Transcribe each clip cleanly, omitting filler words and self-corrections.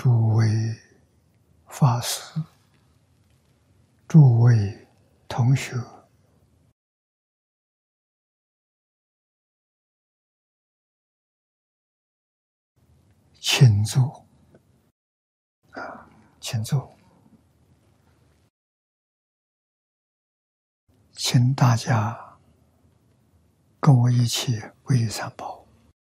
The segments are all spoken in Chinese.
诸位法师、诸位同学，请坐。请坐。请大家跟我一起皈依三宝。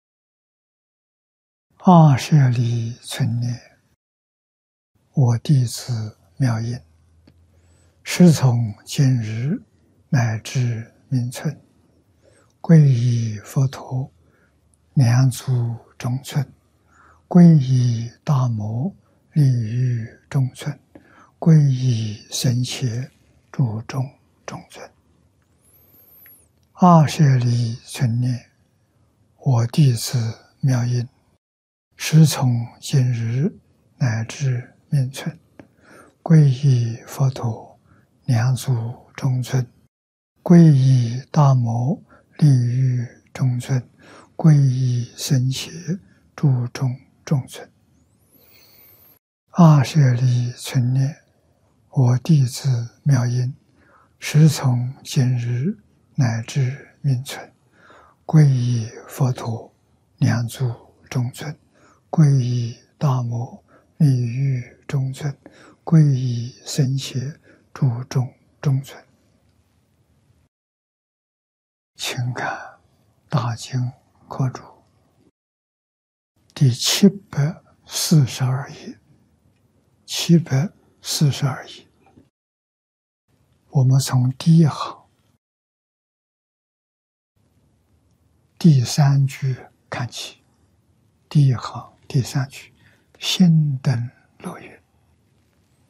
阿舍利存念，我弟子妙音，师从今日乃至明存，皈依佛陀，两足中尊；皈依大摩，利于中尊；皈依僧伽，注中中尊。阿舍利存念，我弟子妙音，师从今日乃至明存，皈依佛陀，两足中尊；皈依大摩，利于中尊；皈依僧伽，注中中尊。阿舍利存念，我弟子妙音，师从今日乃至明存，皈依佛陀，两足中尊；皈依大摩，利于中尊；皈依僧伽，注中中尊。请看大经课注第742页，742页。我们从第一行第3句看起。第一行第3句，心等乐园。